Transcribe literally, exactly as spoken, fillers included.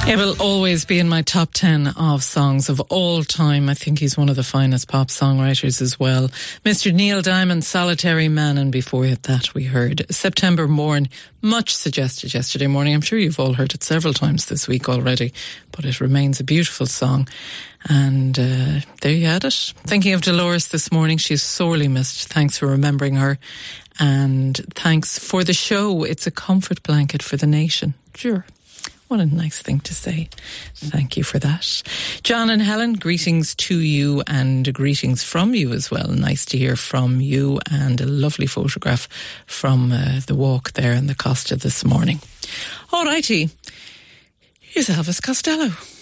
It will always be in my top ten of songs of all time. I think he's one of the finest pop songwriters as well. Mister Neil Diamond, Solitary Man, and before that we heard September Morn, much suggested yesterday morning. I'm sure you've all heard it several times this week already, but it remains a beautiful song. And uh, there you had it. Thinking of Dolores this morning, she's sorely missed. Thanks for remembering her. And thanks for the show. It's a comfort blanket for the nation. Sure. What a nice thing to say. Thank you for that. John and Helen, greetings to you and greetings from you as well. Nice to hear from you, and a lovely photograph from uh, the walk there in the Costa this morning. All righty. Here's Elvis Costello.